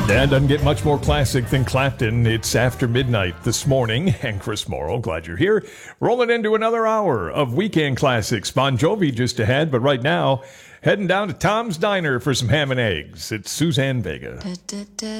Yeah, it doesn't get much more classic than Clapton. It's after midnight this morning, and Chris Morrow, glad you're here. Rolling into another hour of weekend classics. Bon Jovi just ahead, but right now, heading down to Tom's Diner for some ham and eggs. It's Suzanne Vega.